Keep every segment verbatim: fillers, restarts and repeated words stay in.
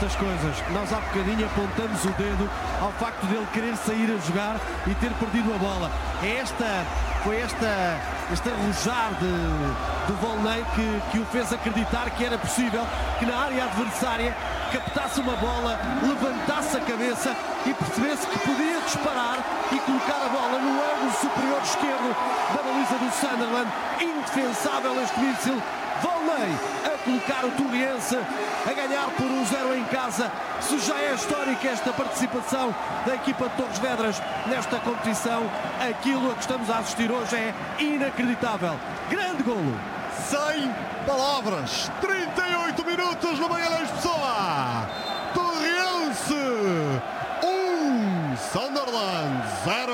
das coisas. Nós há bocadinho apontamos o dedo ao facto dele querer sair a jogar e ter perdido a bola. É esta, foi esta, este arrojar de, de Volney que, que o fez acreditar que era possível que na área adversária captasse uma bola, levantasse a cabeça e percebesse que podia disparar e colocar a bola no ângulo superior esquerdo da baliza do Sunderland. Indefensável este míssil. Volney a colocar o Torriense a ganhar por um zero em casa. Se já é histórica esta participação da equipa de Torres Vedras nesta competição, aquilo a que estamos a assistir hoje é inacreditável. Grande golo. Sem palavras. trinta e oito minutos no Magalhães Pessoa. Torriense um, Sunderland zero.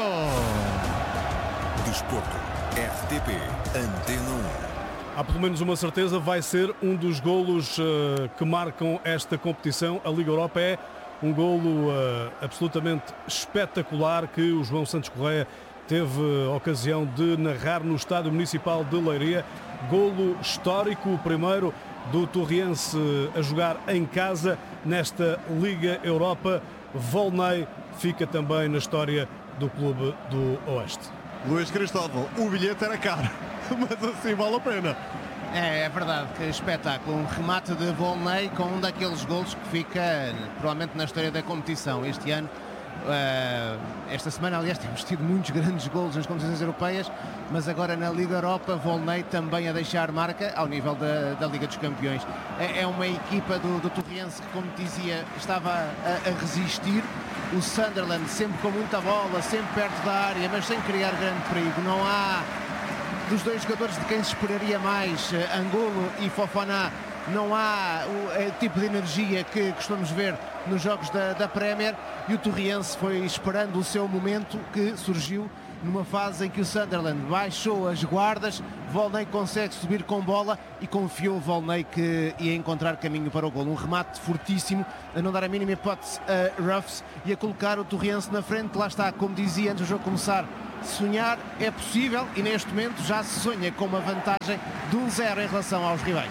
Desporto, R T P, Antena um. Há pelo menos uma certeza, vai ser um dos golos uh, que marcam esta competição. A Liga Europa é um golo uh, absolutamente espetacular que o João Santos Correia teve a ocasião de narrar no Estádio Municipal de Leiria. Golo histórico, o primeiro do Torriense a jogar em casa nesta Liga Europa. Volney fica também na história do Clube do Oeste. Luís Cristóvão, o bilhete era caro, mas assim vale a pena. É, é verdade, que espetáculo. Um remate de Volney com um daqueles golos que fica provavelmente na história da competição. Este ano, uh, esta semana, aliás, temos tido muitos grandes golos nas competições europeias, mas agora na Liga Europa, Volney também a deixar marca ao nível da, da Liga dos Campeões. É, é uma equipa do, do Torriense que, como dizia, estava a, a resistir. O Sunderland sempre com muita bola, sempre perto da área, mas sem criar grande perigo. Não há, dos dois jogadores de quem se esperaria mais, Angulo e Fofana, não há o, o tipo de energia que costumamos ver nos jogos da, da Premier, e o Torriense foi esperando o seu momento, que surgiu numa fase em que o Sunderland baixou as guardas. Volney consegue subir com bola e confiou Volney que ia encontrar caminho para o golo. Um remate fortíssimo, a não dar a mínima hipótese a Ruffs e a colocar o Torriense na frente. Lá está, como dizia antes do jogo começar, sonhar é possível, e neste momento já se sonha com uma vantagem de um zero em relação aos rivais.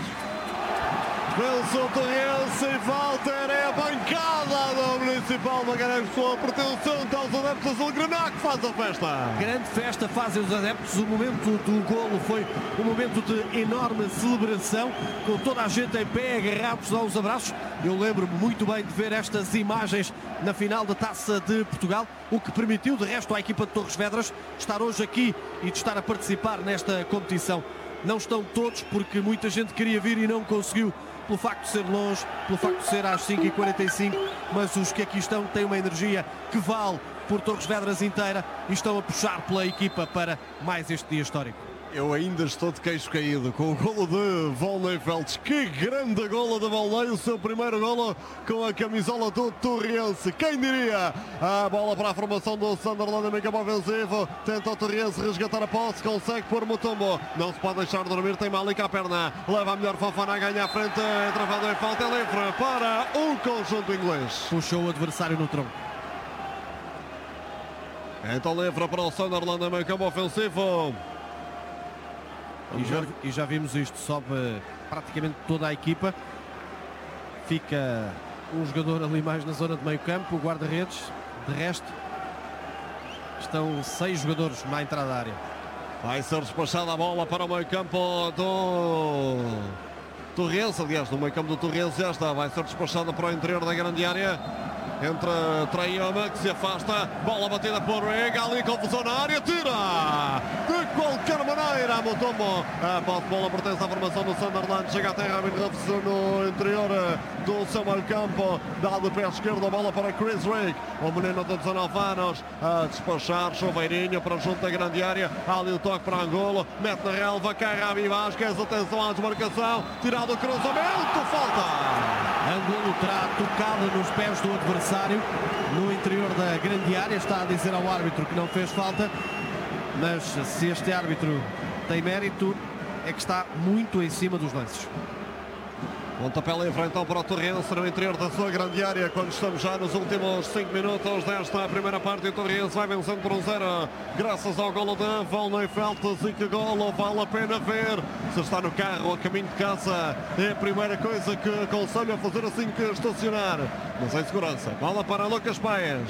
Wilson Torriense e Walter, é a bancada do Municipal Magalhães Pessoa, pertencente aos adeptos azul-grená, que faz a festa. Grande festa fazem os adeptos. O momento do golo foi um momento de enorme celebração, com toda a gente em pé, agarrados aos abraços. Eu lembro-me muito bem de ver estas imagens na final da Taça de Portugal, o que permitiu de resto à equipa de Torres Vedras estar hoje aqui e de estar a participar nesta competição. Não estão todos, porque muita gente queria vir e não conseguiu, pelo facto de ser longe, pelo facto de ser às cinco e quarenta e cinco, mas os que aqui estão têm uma energia que vale por Torres Vedras inteira e estão a puxar pela equipa para mais este dia histórico. Eu ainda estou de queixo caído com o golo de Volney Feltes. Que grande golo de Volney, o seu primeiro golo com a camisola do Torriense. Quem diria? A bola para a formação do Sunderland, meio campo ofensivo. Tenta o Torriense resgatar a posse, consegue pôr Mutombo. Não se pode deixar dormir, tem Malik à perna. Leva a melhor Fofana a ganhar à frente. Travado em falta, é livre para o conjunto inglês. Puxou o adversário no tronco. Então livre para o Sunderland, meio campo ofensivo. E já, e já vimos isto, sobe praticamente toda a equipa. Fica um jogador ali mais na zona de meio campo, o guarda-redes. De resto, estão seis jogadores na entrada da área. Vai ser despachada a bola para o meio campo do Torriense. Aliás, no meio campo do Torriense já está. Vai ser despachada para o interior da grande área. Entra Traiama, que se afasta. Bola batida por Rega, ali confusão na área. Tira de qualquer maneira Mutombo. A posse de bola pertence à formação do Sunderland. Chega até Rabin Ruffs no interior do seu meio campo. Dá de pé esquerdo a bola para Chris Rigg, o menino de dezanove anos, a despachar. Chuveirinho para junto da grande área. Há ali o toque para Angola. Mete na relva, cai Rabi Vasquez. Atenção à desmarcação. Tirado o cruzamento. Falta. Angulo terá tocado nos pés do adversário no interior da grande área. Está a dizer ao árbitro que não fez falta, mas se este árbitro tem mérito, é que está muito em cima dos lances. Pontapé livre então para o Torrense no interior da sua grande área, quando estamos já nos últimos cinco minutos desta primeira parte. O Torrense vai vencendo por um zero graças ao golo de Volney Feltes. E que golo, vale a pena ver. Se está no carro a caminho de casa, é a primeira coisa que aconselho a fazer assim que estacionar, mas em segurança. Bola para Lucas Paes.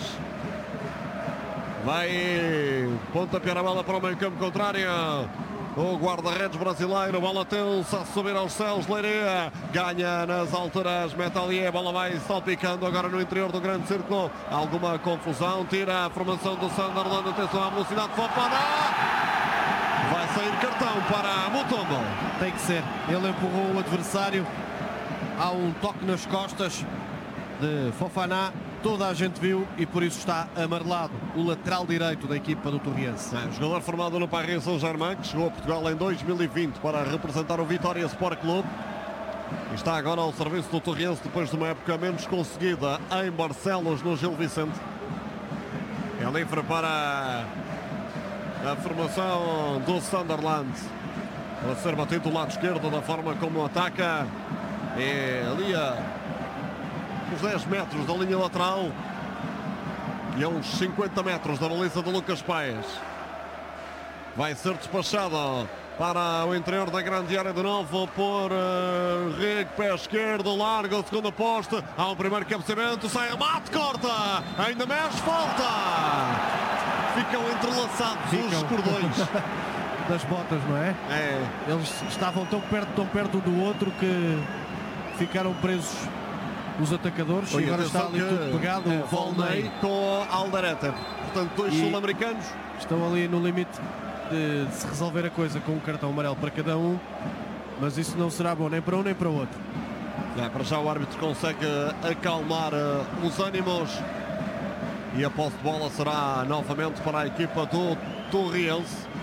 Vai pontapear a bola para o meio campo contrário. O guarda-redes brasileiro, bola tensa a subir aos céus. Leiria ganha nas alturas, mete ali, a bola vai salpicando agora no interior do grande círculo. Alguma confusão, tira a formação do Sunderland. Atenção à velocidade de Fofana. Vai sair cartão para Mutombo. Tem que ser. Ele empurrou o adversário. Há um toque nas costas de Fofana. Toda a gente viu e por isso está amarelado o lateral direito da equipa do Torrense. É, jogador formado no Paris Saint-Germain, que chegou a Portugal em dois mil e vinte para representar o Vitória Sport Clube. E está agora ao serviço do Torrense depois de uma época menos conseguida em Barcelos, no Gil Vicente. É livre para a formação do Sunderland. A ser batido do lado esquerdo da forma como ataca. É ali a uns dez metros da linha lateral e a uns cinquenta metros da baliza de Lucas Paes. Vai ser despachado para o interior da grande área de novo por uh, Rick, pé esquerdo, larga o segundo poste. Há um primeiro cabeceamento, sai a mate, corta, ainda mexe, falta. Ficam entrelaçados Ficam. os cordões das botas, não é? É. Eles estavam tão perto, tão perto um do outro que ficaram presos os atacadores. Oi, e agora está atenção ali que tudo pegado. é, O Volney com Alderete. Portanto, dois E- sul-americanos. estão ali no limite de, de se resolver a coisa com um cartão amarelo para cada um, mas isso não será bom nem para um nem para o outro. É, para já o árbitro consegue acalmar uh, os ânimos e a posse de bola será novamente para a equipa do Torrense.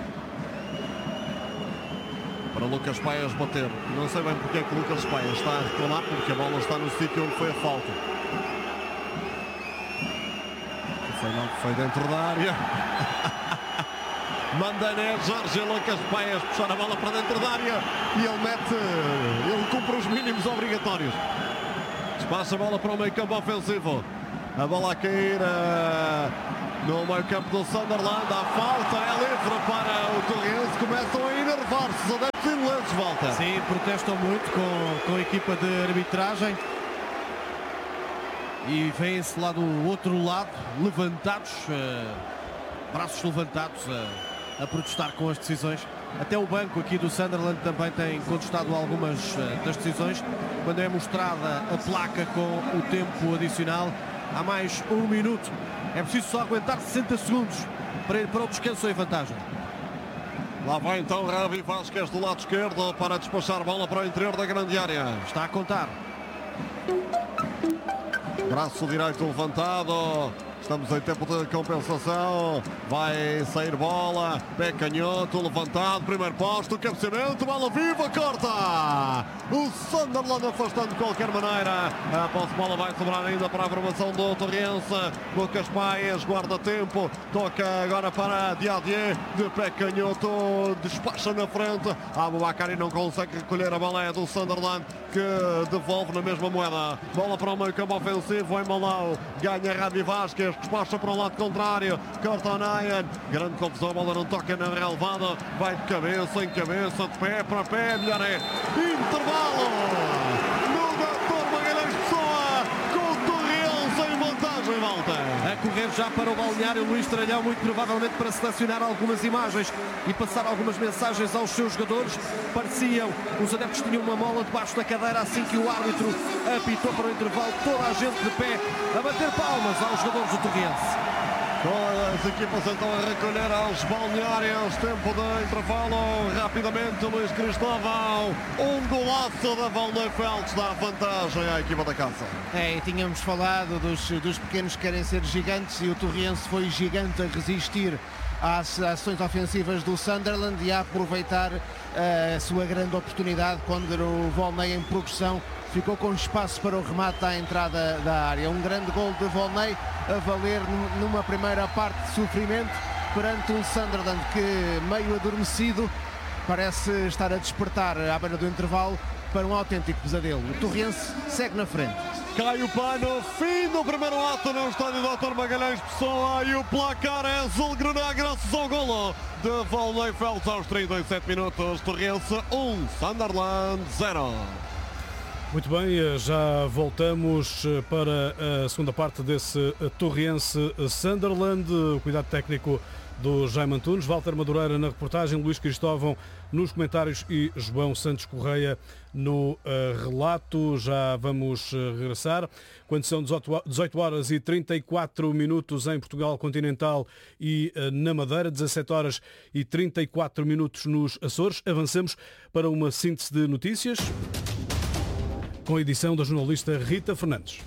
Para Lucas Paes bater. Não sei bem porque é que Lucas Paes está a reclamar, porque a bola está no sítio onde foi a falta. Foi, não, foi dentro da área. Mandané, Jorge Lucas Paes puxar a bola para dentro da área e ele mete, ele cumpre os mínimos obrigatórios. Despacha a bola para o meio campo ofensivo. A bola a cair uh, no meio campo do Sunderland. A falta é livre para o Torrense. Começam a enervar-se os adeptos ingleses, volta. Sim, protestam muito com, com a equipa de arbitragem e vêm-se lá do outro lado, levantados, uh, braços levantados uh, a protestar com as decisões. Até o banco aqui do Sunderland também tem contestado algumas uh, das decisões. Quando é mostrada a placa com o tempo adicional, há mais um minuto, é preciso só aguentar sessenta segundos para ir para o descanso em vantagem. Lá vai então Ravi Vasquez do lado esquerdo para despachar a bola para o interior da grande área. Está a contar. Braço direito levantado. Estamos em tempo de compensação. Vai sair bola. Pé canhoto levantado. Primeiro posto. Cabeceamento. Bola viva. Corta. O Sunderland afastando de qualquer maneira. A posse de bola vai sobrar ainda para a formação do Torrense. Lucas Paes guarda tempo. Toca agora para Diadier. De pé canhoto. Despacha na frente. Aboubakari não consegue recolher a bola. É do Sunderland que devolve na mesma moeda. Bola para o meio campo ofensivo. Em Malau. Ganha Ravi Vasquez. Despacha para o lado contrário. Corta o Nayan. Grande confusão. A bola não toca na relevada. Vai de cabeça em cabeça. De pé para pé. Melhor é. Intervalo. No doutor Magalhães Pessoa. Com o Torrense em vantagem. Volta. A correr já para o balneário Luís Tralhão, muito provavelmente para selecionar algumas imagens e passar algumas mensagens aos seus jogadores. Pareciam, os adeptos tinham uma mola debaixo da cadeira assim que o árbitro apitou para o intervalo. Toda a gente de pé a bater palmas aos jogadores do Torrense. Com as equipas então a recolher aos balneários. Tempo de intervalo. Rapidamente Luís Cristóvão. Um golaço da Volney Feltes dá vantagem à equipa da casa. É, e tínhamos falado dos, dos pequenos que querem ser gigantes e o Torrense foi gigante a resistir às ações ofensivas do Sunderland e a aproveitar uh, a sua grande oportunidade quando o Volney em progressão ficou com espaço para o remate à entrada da área. Um grande gol de Volney a valer numa primeira parte de sofrimento perante um Sunderland que, meio adormecido, parece estar a despertar à beira do intervalo para um autêntico pesadelo. O Torrense segue na frente. Cai o pano, fim do primeiro ato no estádio doutor Magalhães Pessoa e o placar é azul-grená graças ao golo de Volney Feltz aos trinta e sete minutos. Torrense um, Sunderland zero. Muito bem, já voltamos para a segunda parte desse Torrense Sunderland. O cuidado técnico do Jaime Antunes, Walter Madureira na reportagem, Luís Cristóvão nos comentários e João Santos Correia no uh, relato. Já vamos uh, regressar. Quando são dezoito horas e trinta e quatro minutos em Portugal continental e uh, na Madeira, dezassete horas e trinta e quatro minutos nos Açores, avançamos para uma síntese de notícias com a edição da jornalista Rita Fernandes.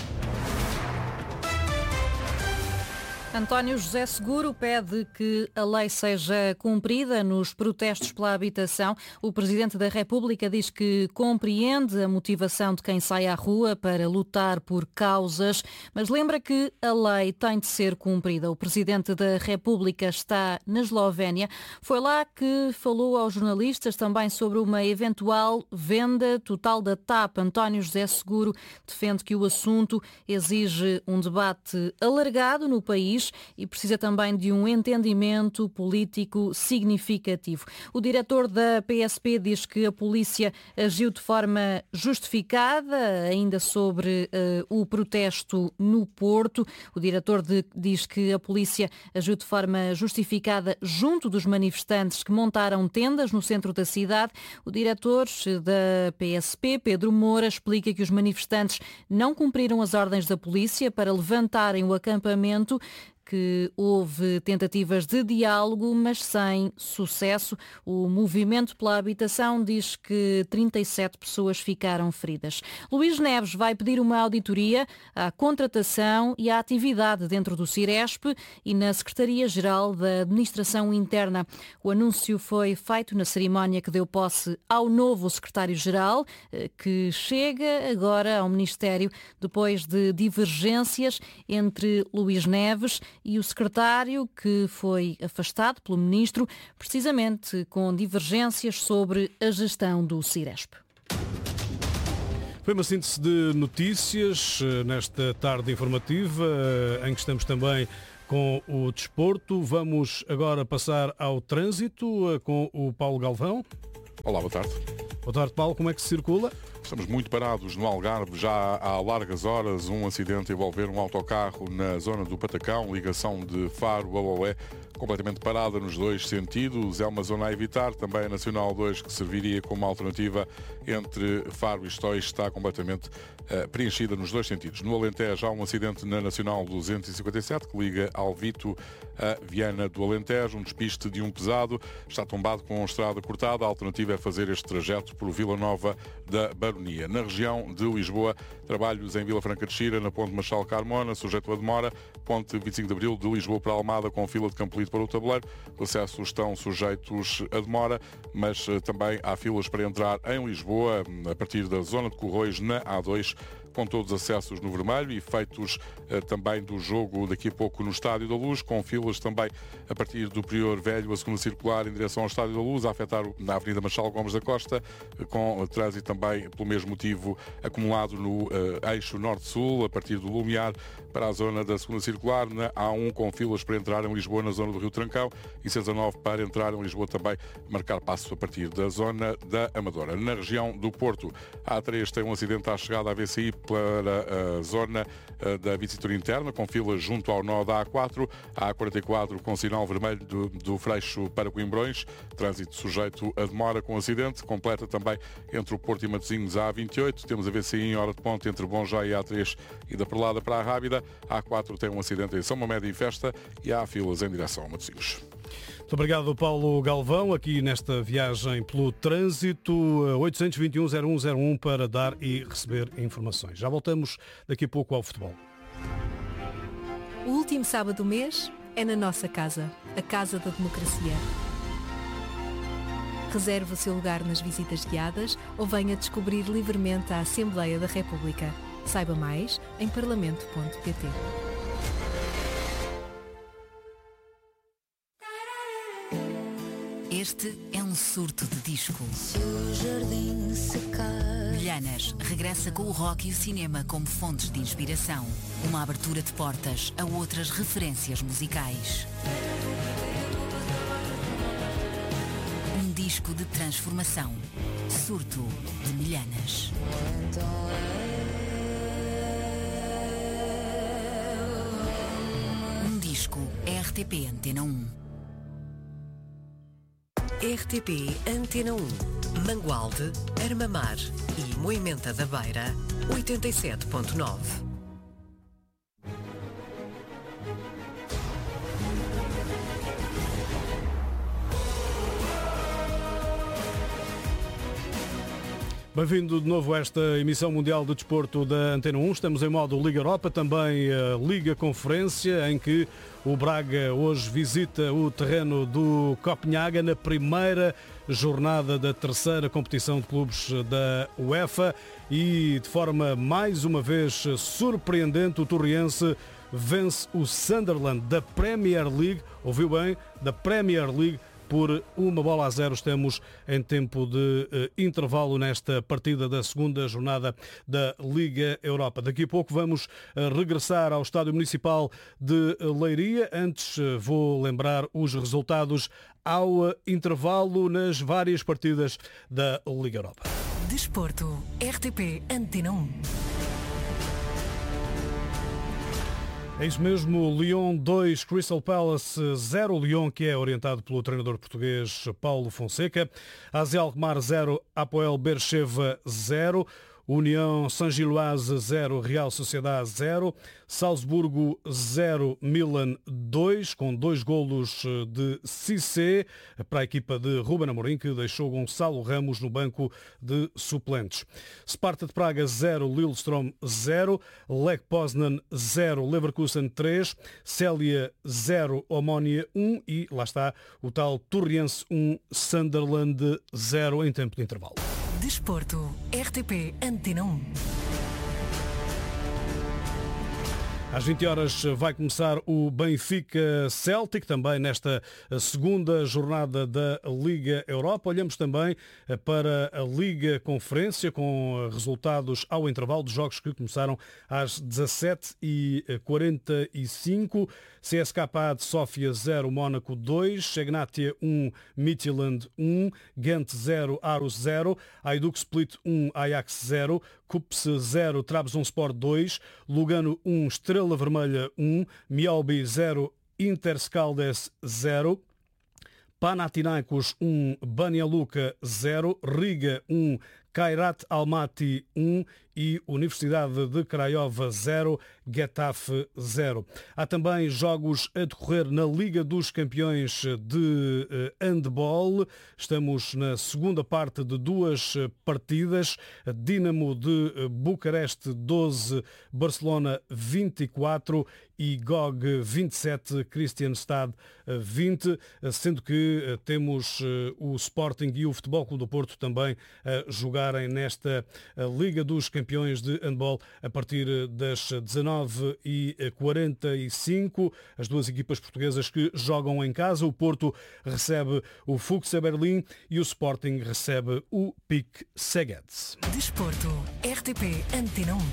António José Seguro pede que a lei seja cumprida nos protestos pela habitação. O Presidente da República diz que compreende a motivação de quem sai à rua para lutar por causas, mas lembra que a lei tem de ser cumprida. O Presidente da República está na Eslovénia. Foi lá que falou aos jornalistas também sobre uma eventual venda total da T A P. António José Seguro defende que o assunto exige um debate alargado no país e precisa também de um entendimento político significativo. O diretor da P S P diz que a polícia agiu de forma justificada, ainda sobre uh, o protesto no Porto. O diretor de, diz que a polícia agiu de forma justificada junto dos manifestantes que montaram tendas no centro da cidade. O diretor da P S P, Pedro Moura, explica que os manifestantes não cumpriram as ordens da polícia para levantarem o acampamento, que houve tentativas de diálogo, mas sem sucesso. O Movimento pela Habitação diz que trinta e sete pessoas ficaram feridas. Luís Neves vai pedir uma auditoria à contratação e à atividade dentro do Ciresp e na Secretaria-Geral da Administração Interna. O anúncio foi feito na cerimónia que deu posse ao novo secretário-geral, que chega agora ao Ministério depois de divergências entre Luís Neves e o secretário, que foi afastado pelo ministro, precisamente com divergências sobre a gestão do Ciresp. Foi uma síntese de notícias nesta tarde informativa, em que estamos também com o desporto. Vamos agora passar ao trânsito com o Paulo Galvão. Olá, boa tarde. Boa tarde, Paulo. Como é que se circula? Estamos muito parados no Algarve, já há largas horas, um acidente a envolver um autocarro na zona do Patacão, ligação de Faro a Oé, completamente parada nos dois sentidos. É uma zona a evitar. Também a Nacional dois, que serviria como alternativa entre Faro e Estóis, está completamente uh, preenchida nos dois sentidos. No Alentejo há um acidente na Nacional duzentos e cinquenta e sete, que liga Alvito a Viana do Alentejo. Um despiste de um pesado está tombado com a estrada cortada. A alternativa é fazer este trajeto por Vila Nova da Baronia. Na região de Lisboa, trabalhos em Vila Franca de Xira, na Ponte Machal Carmona, sujeito a demora. Ponte vinte e cinco de Abril, de Lisboa para Almada, com fila de Campolito para o Tabuleiro. Os acessos estão sujeitos a demora, mas uh, também há filas para entrar em Lisboa, a partir da zona de Corroios, na A dois, com todos os acessos no vermelho, e efeitos uh, também do jogo daqui a pouco no Estádio da Luz, com filas também a partir do Prior Velho, a segunda circular em direção ao Estádio da Luz, a afetar na Avenida Marchal Gomes da Costa, com uh, trânsito também pelo mesmo motivo acumulado no uh, eixo norte-sul, a partir do Lumiar para a zona da segunda circular, na A um, com filas para entrar em Lisboa na zona do Rio Trancão, e C dezanove para entrar em Lisboa também, marcar passo a partir da zona da Amadora. Na região do Porto, a A três tem um acidente à chegada à V C I para a zona uh, da Vicintura Interna, com filas junto ao nó da A quatro, a A quarenta e quatro com sinal vermelho do, do Freixo para Coimbrões, trânsito sujeito a demora com acidente, completa também entre o Porto e Matosinhos a A vinte e oito, temos a V C I em hora de ponte entre Bom Já e A três e da Perlada para a Rábida, a A quatro tem um acidente em São Mamédio e Festa e há filas em direção a Matosinhos. Muito obrigado, Paulo Galvão, aqui nesta viagem pelo trânsito. oitocentos e vinte e um, zero um zero um para dar e receber informações. Já voltamos daqui a pouco ao futebol. O último sábado do mês é na nossa casa, a Casa da Democracia. Reserve o seu lugar nas visitas guiadas ou venha descobrir livremente a Assembleia da República. Saiba mais em parlamento ponto pt. Este é um surto de disco. Se o jardim secar. Milhanas regressa com o rock e o cinema como fontes de inspiração. Uma abertura de portas a outras referências musicais. Um disco de transformação. Surto de Milhanas. Um disco R T P Antena um. R T P Antena um, Mangualde, Armamar e Moimenta da Beira, oitenta e sete ponto nove. Bem-vindo de novo a esta emissão mundial de desporto da Antena um. Estamos em modo Liga Europa, também a Liga Conferência, em que o Braga hoje visita o terreno do Copenhaga na primeira jornada da terceira competição de clubes da UEFA e de forma mais uma vez surpreendente o Torriense vence o Sunderland da Premier League, ouviu bem, da Premier League, por uma bola a zero. Estamos em tempo de uh, intervalo nesta partida da segunda jornada da Liga Europa. Daqui a pouco vamos uh, regressar ao Estádio Municipal de Leiria. Antes uh, vou lembrar os resultados ao uh, intervalo nas várias partidas da Liga Europa. Desporto, R T P Antena um. É isso mesmo, Lyon dois, Crystal Palace zero, Lyon que é orientado pelo treinador português Paulo Fonseca, A Z Alkmaar zero, Apoel Beersheva zero, União Saint-Gilloise zero, Real Sociedade zero, Salzburgo zero, Milan dois, com dois golos de Cissé para a equipa de Ruben Amorim, que deixou Gonçalo Ramos no banco de suplentes. Sparta de Praga zero, Lillestrøm zero, Lech Poznan zero, Leverkusen três, Célia zero, Omonia um e lá está o tal Torriense um, Sunderland zero em tempo de intervalo. Desporto, R T P Antena um. Às vinte horas vai começar o Benfica Celtic, também nesta segunda jornada da Liga Europa. Olhamos também para a Liga Conferência, com resultados ao intervalo dos jogos que começaram às dezassete e quarenta e cinco. C S K A de Sófia zero, Mónaco dois, Egnatia um, Midtjylland um, Ghent zero, Aarhus zero, Hajduk Split um, Ajax zero, Kups zero, Trabzonspor dois, Lugano um, Estrela Vermelha um, Mialbi zero, Interscaldes zero, Panathinaikos um, Banja Luka zero, Riga um, Kairat Almaty um e Universidade de Craiova zero, Getafe zero. Há também jogos a decorrer na Liga dos Campeões de handball. Estamos na segunda parte de duas partidas. Dinamo de Bucareste doze, Barcelona vinte e quatro e G O G vinte e sete, Kristianstad vinte, sendo que temos o Sporting e o Futebol Clube do Porto também a jogarem nesta Liga dos Campeões de handball a partir das dezanove e quarenta e cinco. As duas equipas portuguesas que jogam em casa. O Porto recebe o Fuchs Berlim e o Sporting recebe o P I C Szeged. Desporto, R T P Antena um.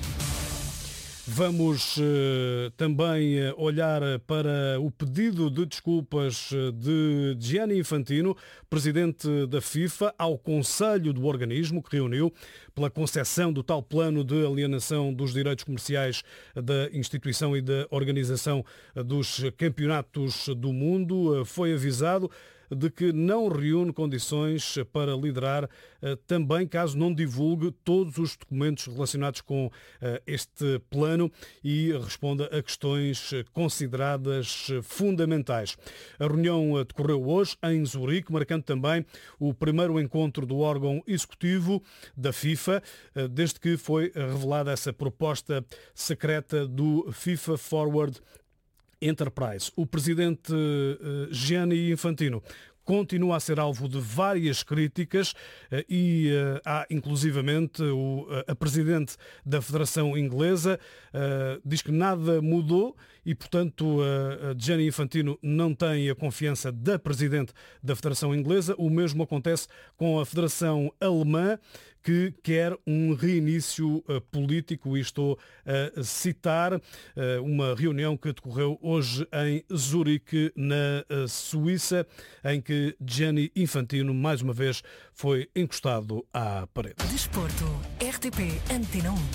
Vamos uh, também uh, olhar para o pedido de desculpas de Gianni Infantino, presidente da FIFA, ao Conselho do organismo que reuniu pela concessão do tal plano de alienação dos direitos comerciais da instituição e da organização dos campeonatos do mundo. Uh, foi avisado de que não reúne condições para liderar, também caso não divulgue todos os documentos relacionados com este plano e responda a questões consideradas fundamentais. A reunião decorreu hoje em Zurique, marcando também o primeiro encontro do órgão executivo da FIFA, desde que foi revelada essa proposta secreta do FIFA Forward Enterprise. O presidente Gianni Infantino continua a ser alvo de várias críticas e há inclusivamente o, a Presidente da Federação Inglesa diz que nada mudou e, portanto, Gianni Infantino não tem a confiança da Presidente da Federação Inglesa. O mesmo acontece com a Federação Alemã, que quer um reinício uh, político, e estou a citar uh, uma reunião que decorreu hoje em Zurique, na uh, Suíça, em que Gianni Infantino, mais uma vez, foi encostado à parede. Desporto, R T P Antena um.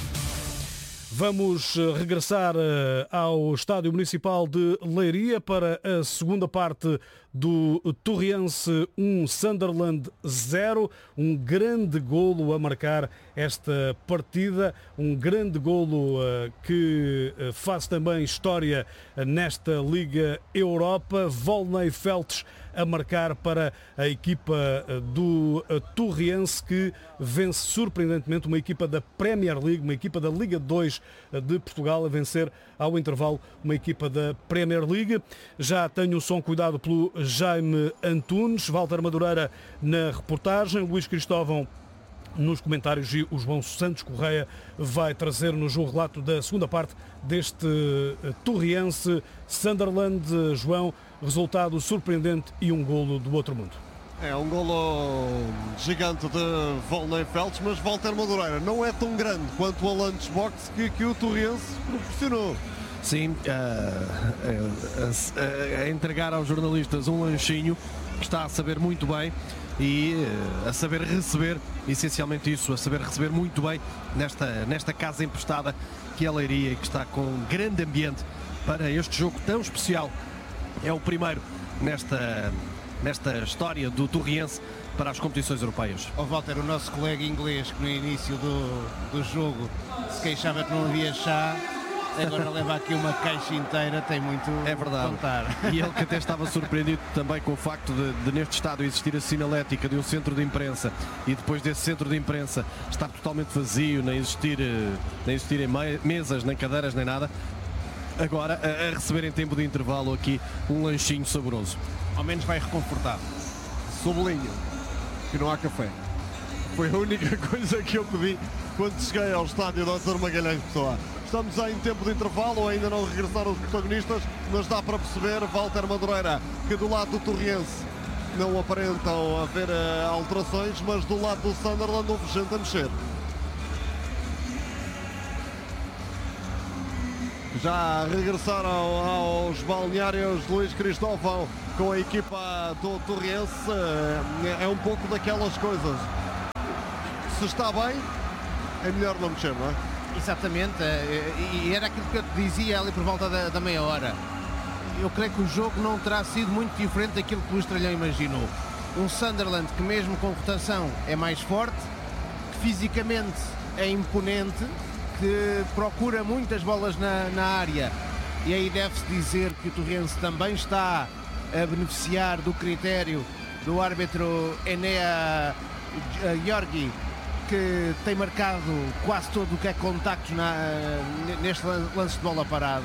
Vamos regressar ao Estádio Municipal de Leiria para a segunda parte do Torriense um, Sunderland zero. Um grande golo a marcar esta partida, um grande golo que faz também história nesta Liga Europa. Volney Feltes a marcar para a equipa do Torriense, que vence surpreendentemente uma equipa da Premier League, uma equipa da Liga dois de Portugal, a vencer ao intervalo uma equipa da Premier League. Já tenho o som cuidado pelo Jaime Antunes, Walter Madureira na reportagem, Luís Cristóvão nos comentários e o João Santos Correia vai trazer-nos o relato da segunda parte deste Torriense Sunderland. João, resultado surpreendente e um golo do outro mundo. É um golo gigante de Volney Feltes, mas Walter Madureira não é tão grande quanto a lunchbox que, que o Torriense proporcionou. Sim, a, a, a entregar aos jornalistas um lanchinho que está a saber muito bem e a saber receber, essencialmente isso, a saber receber muito bem nesta, nesta casa emprestada que é a Leiria, que está com um grande ambiente para este jogo tão especial. É o primeiro nesta, nesta história do Torriense para as competições europeias. Ó Walter, o nosso colega inglês que no início do, do jogo se queixava que não havia chá, agora leva aqui uma caixa inteira, tem muito é verdade. a contar. E ele que até estava surpreendido também com o facto de, de neste estádio existir a sinalética de um centro de imprensa e depois desse centro de imprensa estar totalmente vazio, nem existir, nem existirem mesas, nem cadeiras, nem nada. Agora a, a receber em tempo de intervalo aqui um lanchinho saboroso. Ao menos vai reconfortar. Sublinho que não há café. Foi a única coisa que eu pedi quando cheguei ao estádio doutor Magalhães Pessoa. Estamos em tempo de intervalo, ainda não regressaram os protagonistas, mas dá para perceber Walter Madureira que do lado do Torriense não aparentam haver uh, alterações, mas do lado do Sunderland houve gente a mexer. Já regressaram aos balneários Luís Cristóvão com a equipa do Torriense. É um pouco daquelas coisas. Se está bem, é melhor não mexer, não é? Exatamente, e era aquilo que eu te dizia ali por volta da, da meia hora. Eu creio que o jogo não terá sido muito diferente daquilo que o Estrelhão imaginou. Um Sunderland que mesmo com rotação é mais forte, que fisicamente é imponente, que procura muitas bolas na, na área, e aí deve-se dizer que o Torriense também está a beneficiar do critério do árbitro Enea Georgi, que tem marcado quase todo o que é contactos na, neste lance de bola parada.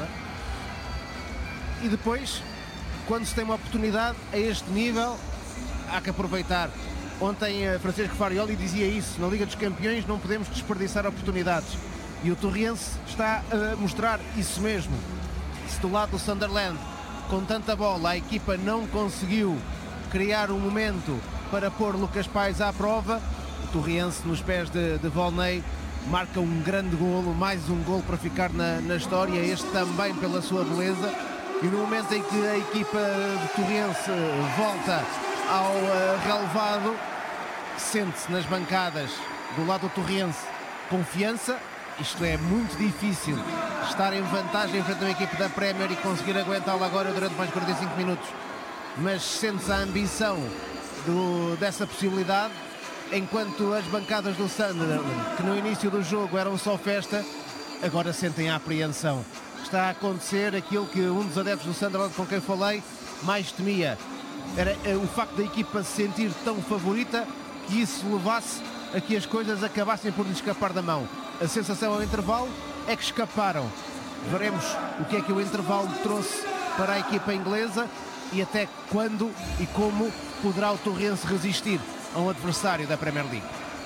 E depois, quando se tem uma oportunidade a este nível, há que aproveitar. Ontem Francisco Farioli dizia isso: na Liga dos Campeões não podemos desperdiçar oportunidades, e o Torriense está a mostrar isso mesmo. Se do lado do Sunderland, com tanta bola, a equipa não conseguiu criar um momento para pôr Lucas Paes à prova, o Torriense, nos pés de, de Volney, marca um grande golo, mais um golo para ficar na, na história, este também pela sua beleza. E no momento em que a equipa de Torriense volta ao uh, relevado, sente-se nas bancadas do lado do Torriense confiança. Isto é muito difícil, estar em vantagem frente a uma equipa da Premier e conseguir aguentá-la agora durante mais quarenta e cinco minutos. Mas sente-se a ambição do, dessa possibilidade, enquanto as bancadas do Sunderland, que no início do jogo eram só festa, agora sentem a apreensão. Está a acontecer aquilo que um dos adeptos do Sunderland com quem falei mais temia. Era o facto da equipa se sentir tão favorita que isso levasse a que as coisas acabassem por lhe escapar da mão. A sensação ao intervalo é que escaparam. Veremos o que é que o intervalo trouxe para a equipa inglesa e até quando e como poderá o Torrense resistir a um adversário da Premier League.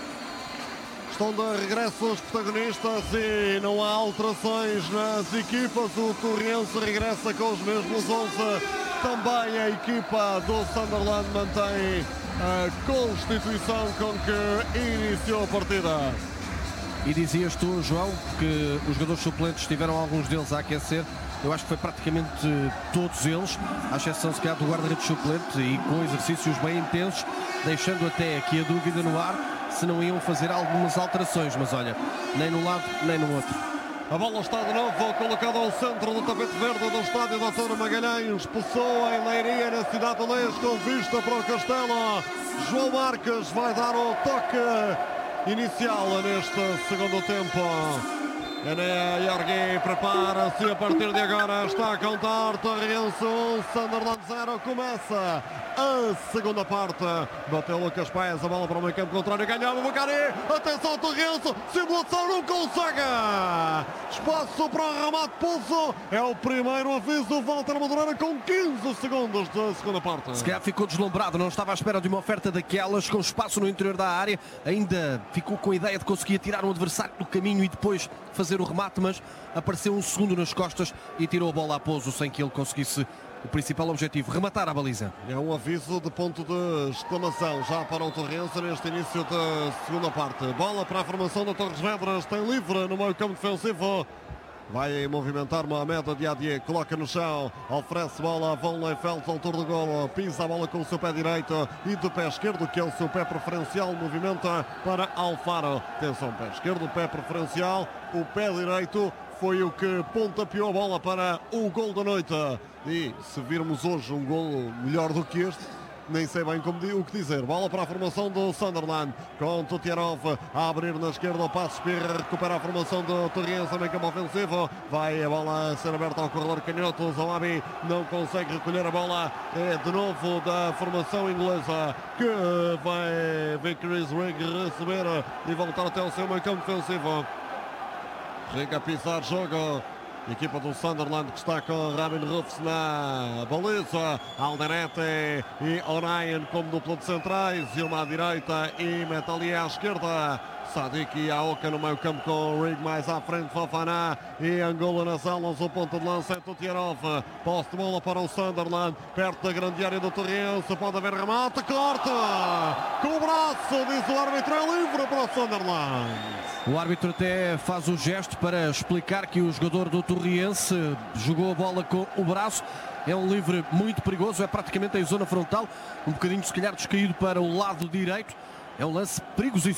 Estão de regresso os protagonistas e não há alterações nas equipas. O Torrense regressa com os mesmos onze. Também a equipa do Sunderland mantém a constituição com que iniciou a partida. E dizias tu, João, que os jogadores suplentes tiveram alguns deles a aquecer. Eu acho que foi praticamente todos eles, à exceção se calhar do guarda-redes suplente, e com exercícios bem intensos, deixando até aqui a dúvida no ar se não iam fazer algumas alterações, mas olha, nem num lado nem no outro. A bola está de novo colocada ao centro do tapete verde do estádio doutor Magalhães. Pessoa em Leiria, na cidade de Leix, com vista para o Castelo. João Marques vai dar o toque inicial neste segundo tempo. Ené Iorgui prepara-se a partir de agora. Está a contar Torrense um, Sunderland zero. Começa a segunda parte. Bateu Lucas Paes, a bola para o meio campo contrário. Ganhava o Bacari. Atenção, Torrense. Simulação, não consegue. Espaço para o remate, pulso. É o primeiro aviso. Walter Madureira com quinze segundos da segunda parte. Se calhar ficou deslumbrado. Não estava à espera de uma oferta daquelas, com espaço no interior da área. Ainda ficou com a ideia de conseguir tirar um adversário do caminho e depois fazer o remate, mas apareceu um segundo nas costas e tirou a bola a pouso sem que ele conseguisse o principal objetivo, rematar a baliza. É um aviso de ponto de exclamação já para o Torrense neste início da segunda parte. Bola para a formação da Torres Vedras, tem livre no meio campo defensivo. Vai movimentar Mohamed Diadier, coloca no chão, oferece bola a Von Leifeld, autor do golo, pisa a bola com o seu pé direito e do pé esquerdo, que é o seu pé preferencial, movimenta para Alfaro. Atenção, pé esquerdo, pé preferencial, o pé direito foi o que pontapeou a bola para o gol da noite. E se virmos hoje um gol melhor do que este, nem sei bem como, o que dizer. Bola para a formação do Sunderland, com Tutiarov a abrir na esquerda, o passo Espirra, recupera a formação do Torrense, meio campo ofensivo, vai a bola a ser aberta ao corredor canhoto, Zawabi não consegue recolher a bola, é de novo da formação inglesa, que vai ver Chris Rigg receber e voltar até o seu meio campo ofensivo. Chega a pisar jogo. Equipa do Sunderland que está com Robin Ruffs na baliza, Alderete e Orion como dupla de centrais, e uma à direita e mete ali à esquerda. Sadiq e Aoka no meio campo com o Rigg mais à frente, Fofana e Angola nas alas, o ponto de lança é Tutiarov. Posse de bola para o Sunderland, perto da grande área do Torrense, pode haver remate, corta com o braço, diz o árbitro, é livre para o Sunderland. O árbitro até faz o gesto para explicar que o jogador do Torrense jogou a bola com o braço. É um livre muito perigoso, é praticamente em zona frontal, um bocadinho se calhar descaído para o lado direito. É um lance perigosíssimo.